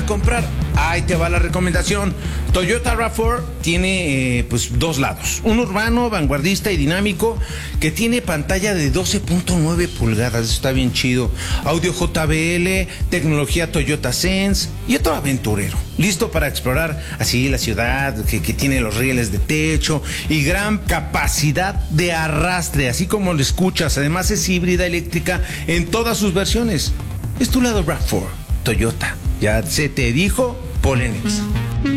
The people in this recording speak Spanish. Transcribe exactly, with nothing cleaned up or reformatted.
a comprar? Ahí te va la recomendación. Toyota RAV cuatro tiene eh, pues dos lados. Un urbano, vanguardista y dinámico que tiene pantalla de doce punto nueve pulgadas. Eso está bien chido. Audio J B L, tecnología Toyota Sense y otro aventurero. Listo para explorar así la ciudad, que, que tiene los rieles de techo y gran capacidad de arrastre, así como lo escuchas. Además es híbrida eléctrica en todas sus versiones. Es tu lado RAV cuatro, Toyota. Ya se te dijo, Polenex.